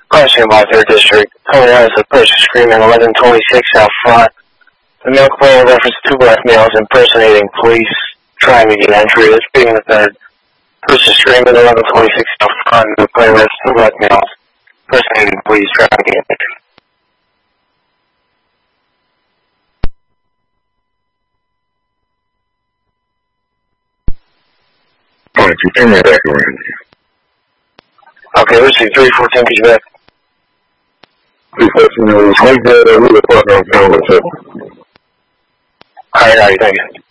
Question about their district. Someone has a person screaming 1126 out front. The male complainant referenced two black males impersonating police trying to get entry. This being the third person screaming 1126 out front. The complainant referenced two black males impersonating police trying to get entry. Alright, you turn that back around here. Okay, let's see, 314, could you back? 314, who the fuck I'm doing with it? Alright, thank you.